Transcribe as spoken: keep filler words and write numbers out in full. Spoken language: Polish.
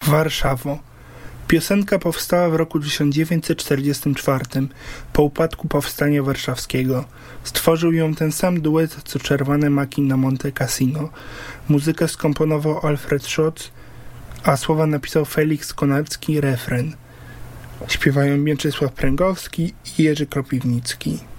Warszawo. Piosenka powstała w roku tysiąc dziewięćset czterdziestym czwartym, po upadku Powstania Warszawskiego. Stworzył ją ten sam duet, co Czerwone Maki na Monte Cassino. Muzykę skomponował Alfred Schatz, a słowa napisał Felix Konarski, refren. Śpiewają Mieczysław Pręgowski i Jerzy Kropiwnicki.